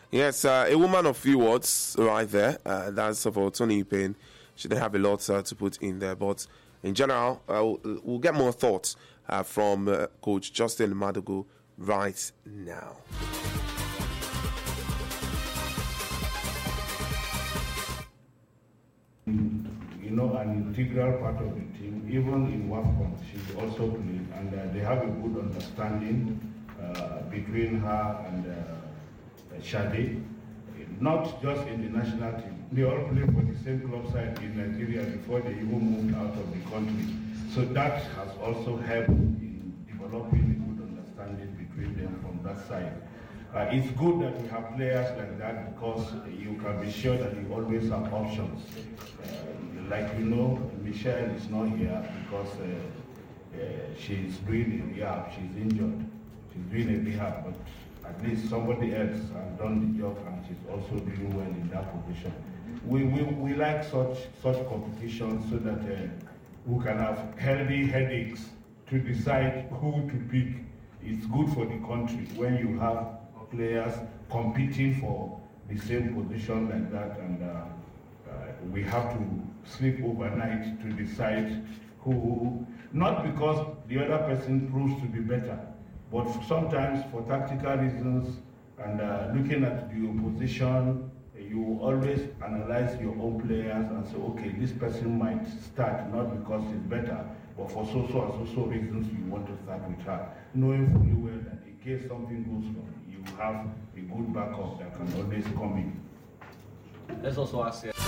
Yes, a woman of few words right there. That's for Tony Payne. She didn't have a lot to put in there, but in general, we'll get more thoughts from Coach Justin Madugu right now. You know, an integral part of the team, even in WAFCON, she also played, and they have a good understanding between her and Shade. Not just in the national team. They all play for the same club side in Nigeria before they even moved out of the country. So that has also helped in developing a good understanding between them from that side. It's good that we have players like that because you can be sure that you always have options. Like you know, Michelle is not here because she's doing a rehab, she's injured. She's doing a rehab, but at least somebody else has done the job and she's also doing well in that position. We like such competitions so that we can have healthy headaches to decide who to pick. It's good for the country when you have players competing for the same position like that, and we have to sleep overnight to decide who, not because the other person proves to be better, but sometimes for tactical reasons and looking at the opposition, you always analyze your own players and say, okay, this person might start not because he's better, but for so and so reasons you want to start with her, knowing fully well that in case something goes wrong, you have a good backup that can always come in. Let's also ask you.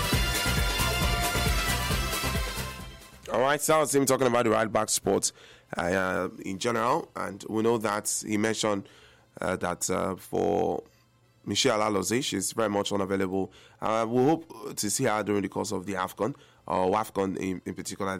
All right, so I was him talking about the right back sport in general, and we know that he mentioned that for Michelle Alozie, she's very much unavailable. We hope to see her during the course of the AFCON, or WAFCON in particular.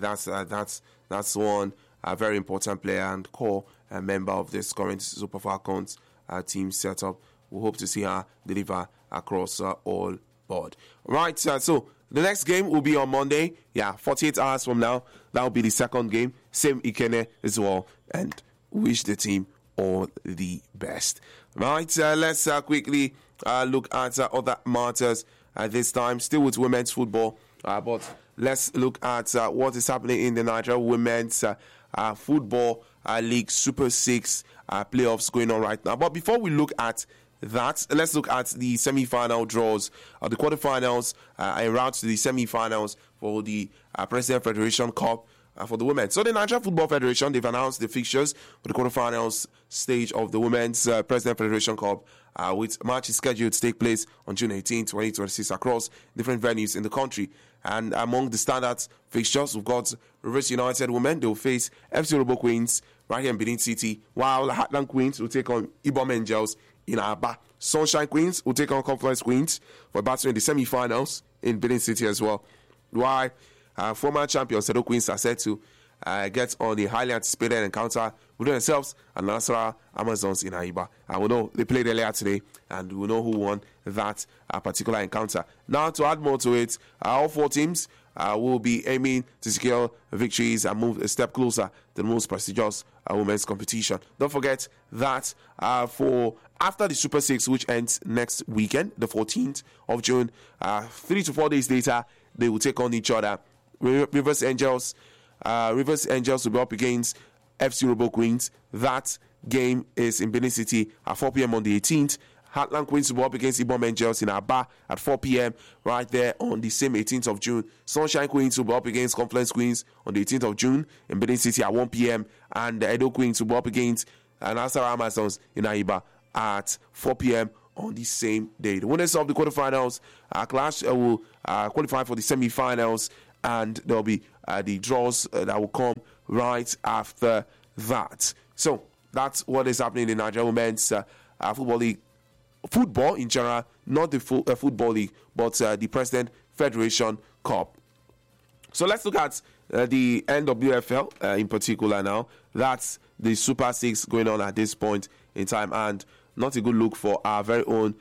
That's one very important player and core member of this current Super Falcons team setup. We hope to see her deliver across all board. Right, so the next game will be on Monday. 48 hours from now. That will be the second game. Same Ikene as well. And wish the team all the best. Right, let's quickly look at other matters this time. Still with women's football. But let's look at what is happening in the Nigeria Women's Football League Super 6 playoffs going on right now. But before we look at that, let's look at the semi-final draws, the quarterfinals, en route to the semi-finals for the President Federation Cup for the women. So the Nigeria Football Federation, they've announced the fixtures for the quarterfinals stage of the Women's President Federation Cup, with matches scheduled to take place on June 18, 2026 across different venues in the country. And among the standard fixtures, we've got Rivers United Women. They'll face FC Robo Queens right here in Benin City, while Heartland Queens will take on Ibom Angels in Aba. Sunshine Queens will take on Confluence Queens for battle in the semi-finals in Benin City as well. While former champions Sedo Queens are set to get on the highly anticipated encounter with themselves and Nasara Amazons in Aiba. We know they played earlier today, and we know who won that particular encounter. Now, to add more to it, all four teams will be aiming to secure victories and move a step closer to the most prestigious women's competition. Don't forget that for after the Super 6, which ends next weekend, the 14th of June, 3 to 4 days later, they will take on each other. Rivers Angels will be up against FC Robo Queens. That game is in Benin City at 4 p.m. on the 18th. Heartland Queens will be up against Ibom Angels in Aba at 4 p.m. right there on the same 18th of June. Sunshine Queens will be up against Confluence Queens on the 18th of June in Benin City at 1 p.m. And the Edo Queens will be up against Nasara Amazons in Aiba at 4 p.m. on the same day. The winners of the quarterfinals clash will qualify for the semi-finals, and there will be the draws that will come right after that. So that's what is happening in Nigeria Women's Football League. Football in general, not the Football League, but the President Federation Cup. So let's look at the NWFL in particular now. That's the Super 6 going on at this point in time, and not a good look for our very own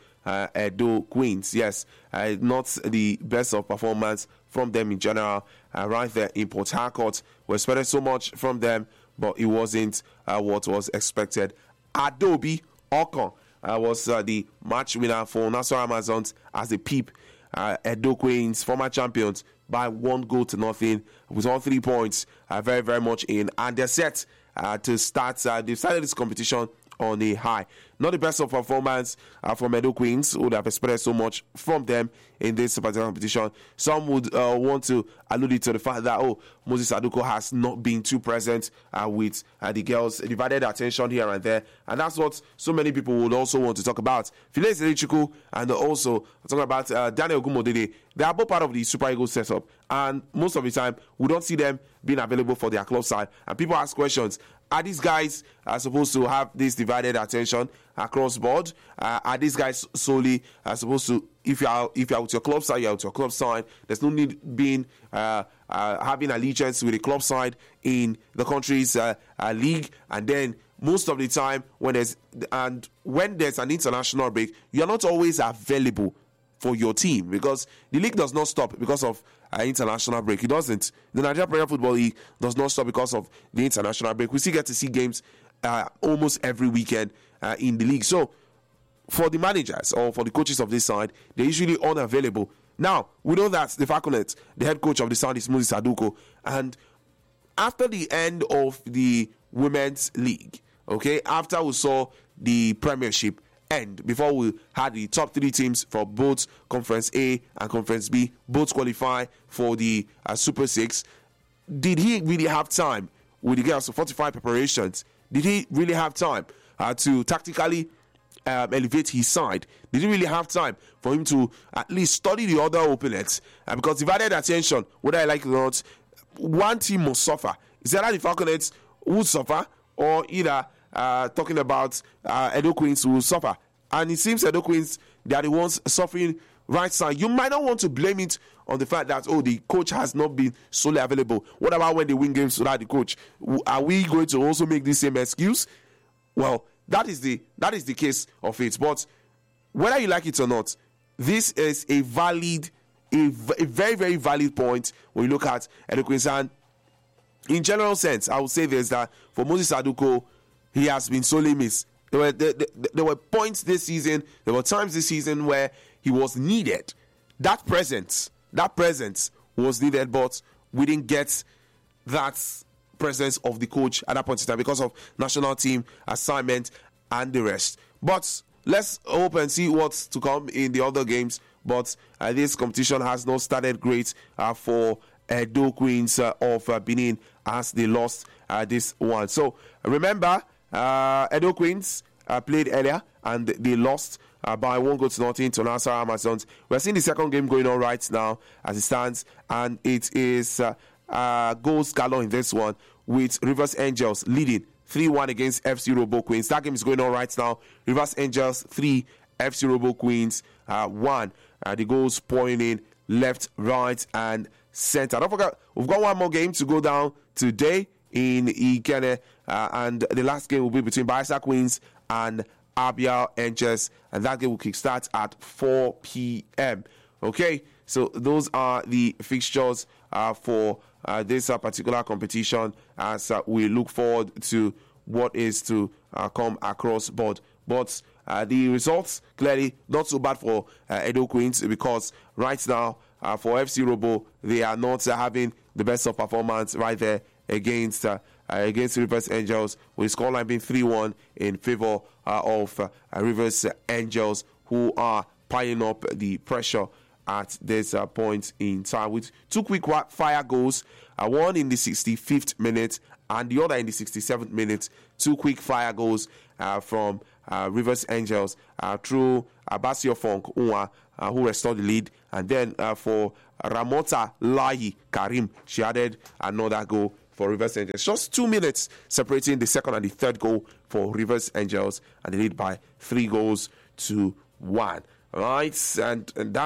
Edo Queens. Yes, not the best of performance from them in general. Right there in Port Harcourt, we expected so much from them, but it wasn't what was expected. Adobe Okon was the match winner for Nassau Amazons as they peep Edo Queens, former champions, by 1-0 with all 3 points very, very much in. And they're set to start. They've started this competition on a high. Not the best of performance from Edo Queens, who would have expected so much from them in this particular competition. Some would want to allude it to the fact that, Moses Aduko has not been too present with the girls, divided attention here and there. And that's what so many people would also want to talk about. Phileas Elichukwu and also talking about Daniel Gumodede. They are both part of the Super Eagles setup. And most of the time, we don't see them being available for their club side. And people ask questions. Are these guys supposed to have this divided attention across board? Are these guys solely supposed to, if you are with your club side, you're with your club side. There's no need being having allegiance with the club side in the country's league. And then most of the time, when there's an international break, you're not always available for your team, because the league does not stop because of international break. It doesn't. The Nigeria Premier Football League does not stop because of the international break. We still get to see games almost every weekend in the league. So for the managers or for the coaches of this side, they're usually unavailable. Now, we know that the Falconets, the head coach of the side is Moses Aduko, and after the end of the Women's League, after we saw the Premiership end, before we had the top 3 teams for both Conference A and Conference B, both qualify for the Super 6, did he really have time with the girls to 45 preparations? Did he really have time to tactically elevate his side? Did he really have time for him to at least study the other opponents? Because divided attention, whether I like it or not, one team must suffer. Is that the Falconets would suffer, or either talking about Edo Queens will suffer? And it seems Edo Queens, they are the ones suffering right side. You might not want to blame it on the fact that, the coach has not been solely available. What about when they win games without the coach? Are we going to also make the same excuse? Well, that is the case of it. But whether you like it or not, this is a very, very valid point when you look at Edo Queens. And in general sense, I would say this, that for Moses Aduko, he has been solely missed. There were points this season, there were times this season where he was needed. That presence was needed, but we didn't get that presence of the coach at that point in time because of national team assignment and the rest. But let's hope and see what's to come in the other games. But this competition has not started great for Edo Queens of Benin as they lost this one. So remember, Edo Queens played earlier and they lost by 1-0 to Nassau Amazons. We're seeing the second game going on right now as it stands, and it is goals galore in this one, with Rivers Angels leading 3-1 against FC Robo Queens. That game is going on right now. Rivers Angels 3, FC Robo Queens 1. The goals pouring in left, right, and center. Don't forget, we've got one more game to go down today in Ikene, and the last game will be between Bayelsa Queens and Abia Angels, and that game will kickstart at 4 p.m. Okay, so those are the fixtures for this particular competition as we look forward to what is to come across board. But the results clearly not so bad for Edo Queens, because right now for FC Robo, they are not having the best of performance right there against Rivers Angels, with the scoreline being 3-1 in favor of Rivers Angels, who are piling up the pressure at this point in time with 2 quick fire goals, one in the 65th minute and the other in the 67th minute. 2 quick fire goals from Rivers Angels through Abasio Funk Unwa, who restored the lead, and then for Ramota Lahi Karim, she added another goal for Rivers Angels. Just 2 minutes separating the second and the third goal for Rivers Angels, and they lead by 3-1. All right, and that